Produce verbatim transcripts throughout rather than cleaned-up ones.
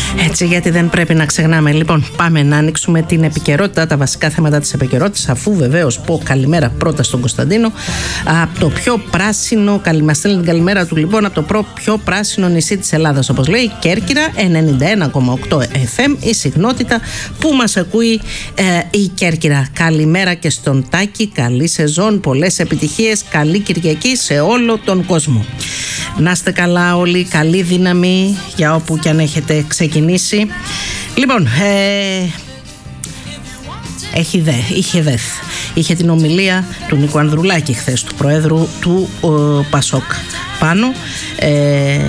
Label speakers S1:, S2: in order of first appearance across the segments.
S1: Έτσι, γιατί δεν πρέπει να ξεχνάμε. Λοιπόν, πάμε να ανοίξουμε την επικαιρότητα, τα βασικά θέματα της επικαιρότητας, αφού βεβαίως πω καλημέρα πρώτα στον Κωνσταντίνο, από το πιο πράσινο, μα στέλνει την καλημέρα του λοιπόν, από το πιο πράσινο νησί της Ελλάδας, όπως λέει, Κέρκυρα, ενενήντα ένα κόμμα οκτώ εφ εμ, η συχνότητα που μας ακούει ε, η Κέρκυρα. Καλημέρα και στον Τάκη, καλή σεζόν, πολλές επιτυχίες, καλή Κυριακή σε όλο τον κόσμο. Να είστε καλά όλοι, καλή δύναμη για όπου και αν έχετε ξεκινήσει. Λοιπόν, ε, έχει δε, είχε δεθ. Είχε την ομιλία του Νίκου Ανδρουλάκη χθες, του Προέδρου του ε, Πασόκ πάνω. Ε,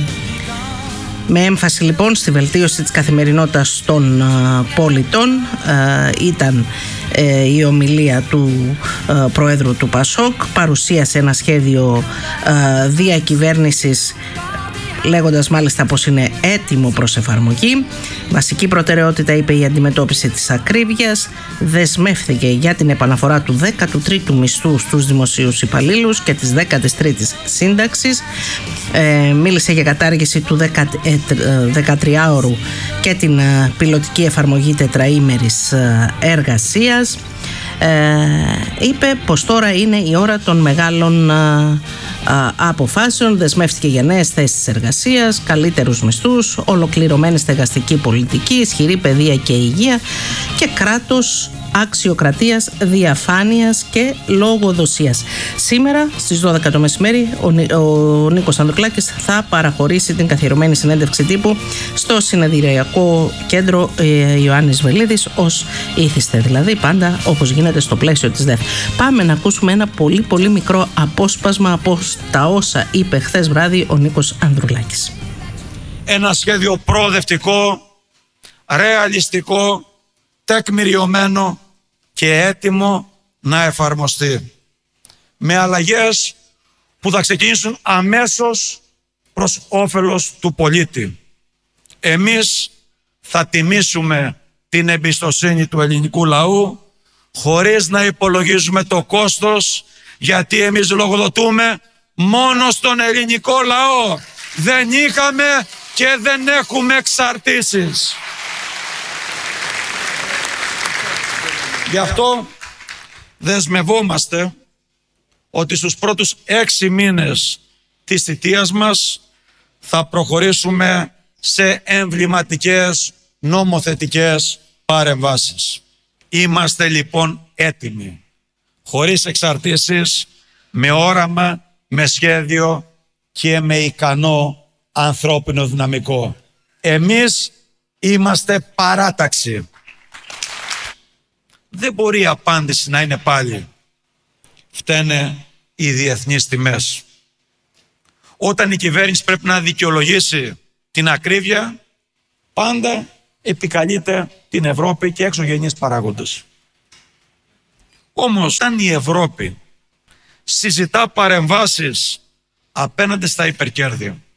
S1: με έμφαση λοιπόν στη βελτίωση της καθημερινότητας των ε, πολιτών. Ε, ήταν ε, η ομιλία του ε, Προέδρου του Πασόκ. Παρουσίασε ένα σχέδιο ε, διακυβέρνησης, λέγοντας μάλιστα πως είναι έτοιμο προς εφαρμογή. Βασική προτεραιότητα, είπε, η αντιμετώπιση της ακρίβειας. Δεσμεύθηκε για την επαναφορά του δέκατου τρίτου μισθού στους δημοσίους υπαλλήλους και της δέκατης τρίτης σύνταξης. Ε, μίλησε για κατάργηση του δεκατριάωρου και την ε, πιλωτική εφαρμογή τετραήμερης ε, εργασίας. Ε, είπε πως τώρα είναι η ώρα των μεγάλων α, α, αποφάσεων. Δεσμεύτηκε για νέες θέσεις εργασίας, καλύτερους μισθούς, ολοκληρωμένη στεγαστική πολιτική, ισχυρή παιδεία και υγεία και κράτος αξιοκρατίας, διαφάνειας και λογοδοσίας. Σήμερα στις δώδεκα το μεσημέρι ο, ο Νίκος Ανδρουλάκης θα παραχωρήσει την καθιερωμένη συνέντευξη τύπου στο συνεδριακό κέντρο ε, Ιωάννης Βελίδης, ως ήθιστε δηλαδή, πάντα όπως γίνεται στο πλαίσιο της ΔΕΘ. Πάμε να ακούσουμε ένα πολύ πολύ μικρό απόσπασμα από τα όσα είπε χθες βράδυ ο Νίκος Ανδρουλάκης.
S2: Ένα σχέδιο προοδευτικό, ρεαλιστικό, τεκμηριωμένο και έτοιμο να εφαρμοστεί, με αλλαγές που θα ξεκινήσουν αμέσως προς όφελος του πολίτη. Εμείς θα τιμήσουμε την εμπιστοσύνη του ελληνικού λαού χωρίς να υπολογίζουμε το κόστος, γιατί εμείς λογοδοτούμε μόνο στον ελληνικό λαό. Δεν είχαμε και δεν έχουμε εξαρτήσεις. Γι' αυτό δεσμευόμαστε ότι στους πρώτους έξι μήνες της θητείας μας θα προχωρήσουμε σε εμβληματικές νομοθετικές παρεμβάσεις. Είμαστε λοιπόν έτοιμοι, χωρίς εξαρτήσεις, με όραμα, με σχέδιο και με ικανό ανθρώπινο δυναμικό. Εμείς είμαστε παράταξη. Δεν μπορεί η απάντηση να είναι πάλι φταίνε οι διεθνείς τιμές. Όταν η κυβέρνηση πρέπει να δικαιολογήσει την ακρίβεια, πάντα επικαλείται την Ευρώπη και εξωγενείς παράγοντες. Όμως, αν η Ευρώπη συζητά παρεμβάσεις απέναντι στα υπερκέρδη,